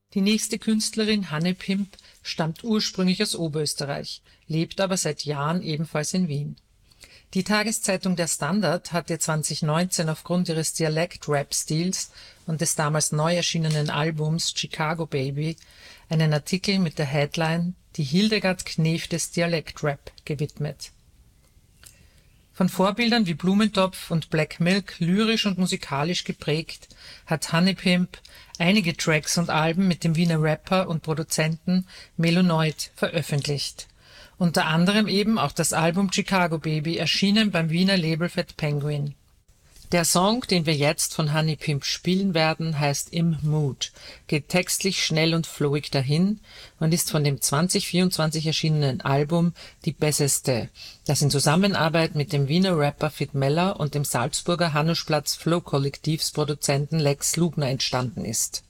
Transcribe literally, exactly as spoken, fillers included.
Die nächste Künstlerin, Hanne Pimp, stammt ursprünglich aus Oberösterreich, lebt aber seit Jahren ebenfalls in Wien. Die Tageszeitung Der Standard hatte zwanzig neunzehn aufgrund ihres Dialekt-Rap-Stils und des damals neu erschienenen Albums Chicago Baby einen Artikel mit der Headline »Die Hildegard Knef des Dialekt-Rap« gewidmet. Von Vorbildern wie Blumentopf und Black Milk lyrisch und musikalisch geprägt, hat Hanne Pimp einige Tracks und Alben mit dem Wiener Rapper und Produzenten Melonoid veröffentlicht. Unter anderem eben auch das Album Chicago Baby, erschienen beim Wiener Label Fat Penguin. Der Song, den wir jetzt von Hanne Pimp spielen werden, heißt Im Mood, geht textlich schnell und flowig dahin und ist von dem zwanzig vierundzwanzig erschienenen Album Die Besseste, das in Zusammenarbeit mit dem Wiener Rapper Fit Meller und dem Salzburger Hanuschplatz Flow Kollektivsproduzenten Lex Lugner entstanden ist.